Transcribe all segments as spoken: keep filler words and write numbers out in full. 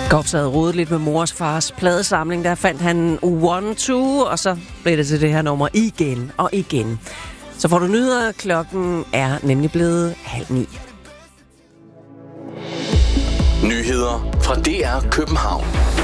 Gorp sad og rodet lidt med mors fars pladesamling. Der fandt han One Two, og så blev det til det her nummer igen og igen. Så får du nyheder. Klokken er nemlig blevet halv ni. Nyheder fra D R København.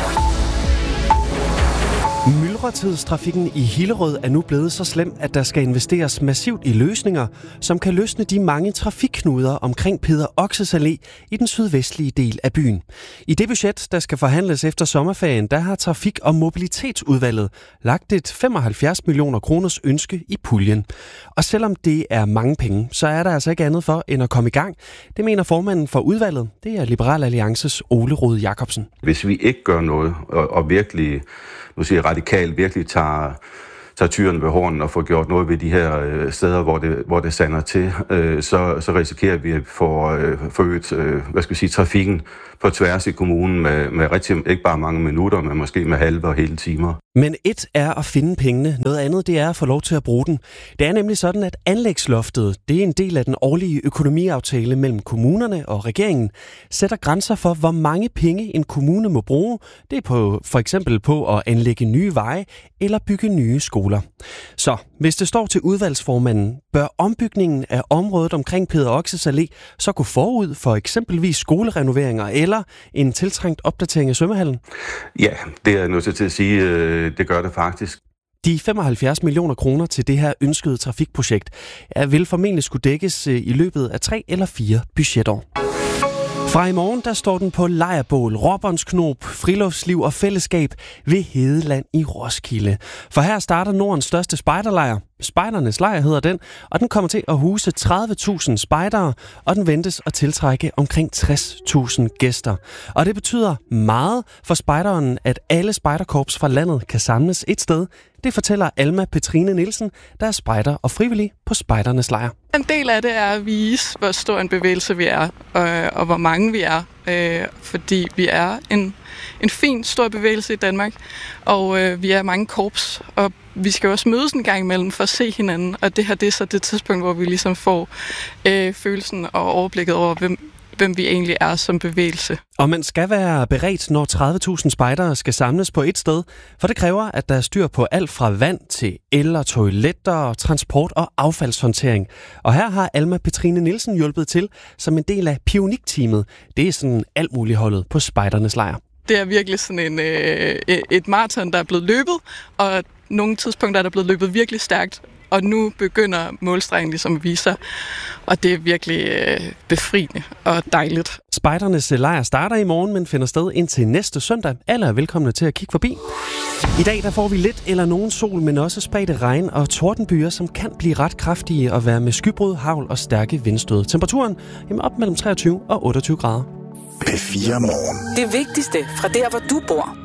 Myldretidstrafikken i Hillerød er nu blevet så slem, at der skal investeres massivt i løsninger, som kan løsne de mange trafikknuder omkring Peder Oxes Allé i den sydvestlige del af byen. I det budget, der skal forhandles efter sommerferien, der har Trafik- og Mobilitetsudvalget lagt et femoghalvfjerds millioner kroners ønske i puljen. Og selvom det er mange penge, så er der altså ikke andet for end at komme i gang. Det mener formanden for udvalget. Det er Liberal Alliances Ole Rode Jacobsen. Hvis vi ikke gør noget, og, og virkelig, nu siger jeg radikalt, virkelig tager, tager tyren ved hornen og får gjort noget ved de her øh, steder, hvor det, hvor det sander til, øh, så, så risikerer vi at få øh, forøget øh, hvad skal vi sige, trafikken på tværs i kommunen med, med rigtig, ikke bare mange minutter, men måske med halve og hele timer. Men et er at finde pengene, noget andet det er at få lov til at bruge den. Det er nemlig sådan, at anlægsloftet, det er en del af den årlige økonomiaftale mellem kommunerne og regeringen, sætter grænser for, hvor mange penge en kommune må bruge. Det er på, for eksempel på at anlægge nye veje eller bygge nye skoler. Så hvis det står til udvalgsformanden, bør ombygningen af området omkring Peder Oxes Allé så gå forud for eksempelvis skolerenoveringer eller en tiltrængt opdatering af svømmehallen? Ja, det er jeg nødt til at sige. Det gør det faktisk. De femoghalvfjerds millioner kroner til det her ønskede trafikprojekt vil formentlig skulle dækkes i løbet af tre eller fire budgetår. Fra i morgen, der står den på lejrbål, råbåndsknop, friluftsliv og fællesskab ved Hedeland i Roskilde. For her starter Nordens største spejderlejr. Spejdernes lejr hedder den, og den kommer til at huse tredive tusind spejdere, og den ventes at tiltrække omkring tres tusind gæster. Og det betyder meget for spejderen, at alle spejderkorps fra landet kan samles et sted. Det fortæller Alma Petrine Nielsen, der er spejder og frivillig på Spejdernes Lejr. En del af det er at vise, hvor stor en bevægelse vi er, øh, og hvor mange vi er. Øh, fordi vi er en, en fin, stor bevægelse i Danmark, og øh, vi er mange korps, og vi skal jo også mødes en gang imellem for at se hinanden, og det her det er så det tidspunkt, hvor vi ligesom får øh, følelsen og overblikket over, hvem, hvem vi egentlig er som bevægelse. Og man skal være beredt, når tredive tusind spejdere skal samles på et sted, for det kræver, at der er styr på alt fra vand til el og toiletter, transport og affaldshåndtering. Og her har Alma Petrine Nielsen hjulpet til som en del af Pionik-teamet. Det er sådan alt muligt holdet på Spejdernes Lejr. Det er virkelig sådan en, øh, et maraton, der er blevet løbet, og nogle tidspunkter er der blevet løbet virkelig stærkt. Og nu begynder målstregen ligesom at vise sig, og det er virkelig øh, befriende og dejligt. Spejdernes lejr starter i morgen, men finder sted indtil næste søndag. Alle er velkomne til at kigge forbi. I dag der får vi lidt eller nogen sol, men også spredte regn og tordenbyer, som kan blive ret kraftige og være med skybrud, hagl og stærke vindstød. Temperaturen jamen op mellem treogtyve og otteogtyve grader. P fire Morgen. Det vigtigste fra der, hvor du bor.